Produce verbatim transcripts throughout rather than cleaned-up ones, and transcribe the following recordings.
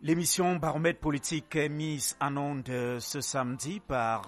L'émission Baromètre politique est mise en onde ce samedi par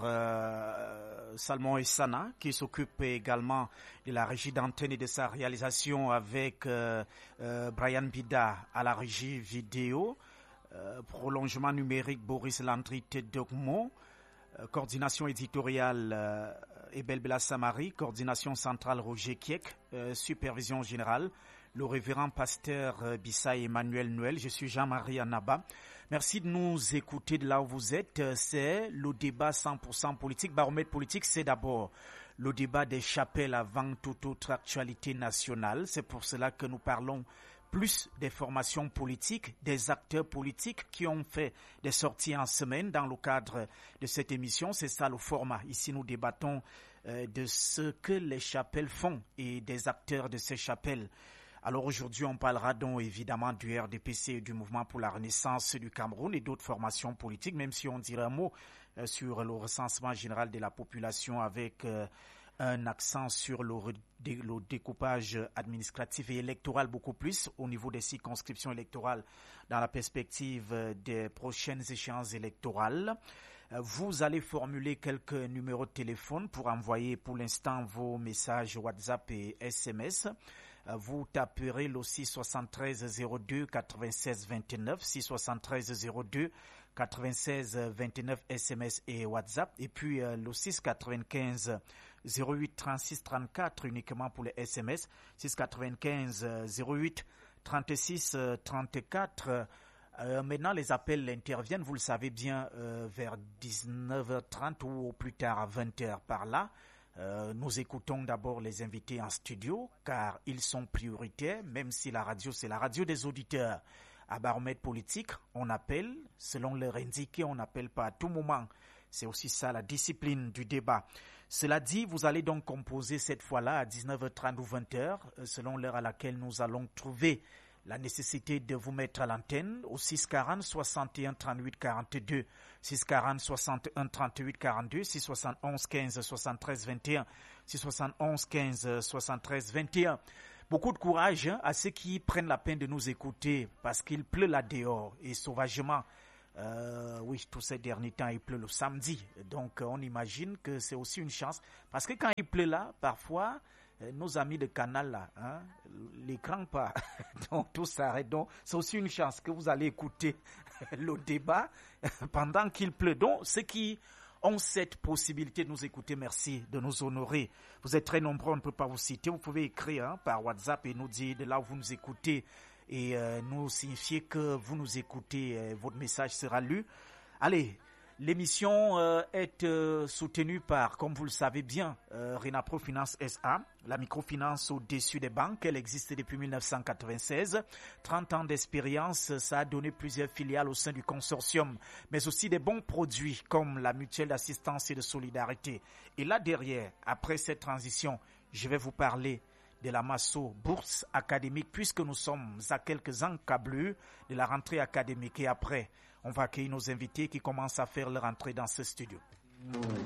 euh, Salmon Essana, qui s'occupe également de la régie d'antenne et de sa réalisation avec euh, euh, Brian Bida à la régie vidéo, euh, prolongement numérique Boris Landry Dogmo, euh, coordination éditoriale euh, Ebel Bella Samari, coordination centrale Roger Kiek, euh, supervision générale le révérend pasteur Bissaï Emmanuel Noël. Je suis Jean-Marie Anaba. Merci de nous écouter de là où vous êtes. C'est le débat cent pour cent politique. Baromètre politique, c'est d'abord le débat des chapelles avant toute autre actualité nationale. C'est pour cela que nous parlons plus des formations politiques, des acteurs politiques qui ont fait des sorties en semaine dans le cadre de cette émission. C'est ça le format. Ici, nous débattons euh, de ce que les chapelles font et des acteurs de ces chapelles. Alors aujourd'hui, on parlera donc évidemment du R D P C et du Mouvement pour la Renaissance du Cameroun et d'autres formations politiques, même si on dirait un mot euh, sur le recensement général de la population avec euh, un accent sur le, le découpage administratif et électoral beaucoup plus au niveau des circonscriptions électorales dans la perspective des prochaines échéances électorales. Vous allez formuler quelques numéros de téléphone pour envoyer pour l'instant vos messages WhatsApp et S M S. Vous taperez le six soixante-treize zéro deux quatre-vingt-seize vingt-neuf, six soixante-treize zéro deux quatre-vingt-seize vingt-neuf S M S et WhatsApp, et puis euh, le six quatre-vingt-quinze zéro huit trente-six trente-quatre uniquement pour les S M S, six quatre-vingt-quinze zéro huit trente-six trente-quatre. Euh, maintenant, les appels interviennent, vous le savez bien, euh, vers dix-neuf heures trente ou au plus tard à vingt heures par là. Euh, nous écoutons d'abord les invités en studio car ils sont prioritaires, même si la radio c'est la radio des auditeurs. À Baromètre politique, on appelle selon l'heure indiquée, on n'appelle pas à tout moment. C'est aussi ça la discipline du débat. Cela dit, vous allez donc composer cette fois-là à dix-neuf heures trente ou vingt heures, selon l'heure à laquelle nous allons trouver la nécessité de vous mettre à l'antenne au six quarante soixante et un trente-huit quarante-deux, six quarante soixante et un trente-huit quarante-deux, six soixante-onze quinze soixante-treize vingt et un, six soixante-onze quinze soixante-treize vingt et un. Beaucoup de courage hein, à ceux qui prennent la peine de nous écouter parce qu'il pleut là dehors et sauvagement. Euh, oui, tous ces derniers temps, il pleut le samedi. Donc, on imagine que c'est aussi une chance parce que quand il pleut là, parfois, nos amis de Canal là, hein, l'écran pas, donc tout s'arrête. Donc c'est aussi une chance que vous allez écouter le débat pendant qu'il pleut. Donc ceux qui ont cette possibilité de nous écouter, merci de nous honorer. Vous êtes très nombreux, on ne peut pas vous citer. Vous pouvez écrire hein, par WhatsApp et nous dire de là où vous nous écoutez et euh, nous signifier que vous nous écoutez. Euh, votre message sera lu. Allez. L'émission euh, est euh, soutenue par, comme vous le savez bien, euh, Renapro Finance S A, la microfinance au-dessus des banques. Elle existe depuis mille neuf cent quatre-vingt-seize. trente ans d'expérience, ça a donné plusieurs filiales au sein du consortium, mais aussi des bons produits comme la mutuelle d'assistance et de solidarité. Et là derrière, après cette transition, je vais vous parler de la Masso Bourse académique puisque nous sommes à quelques encablures de la rentrée académique et après, on va accueillir nos invités qui commencent à faire leur entrée dans ce studio.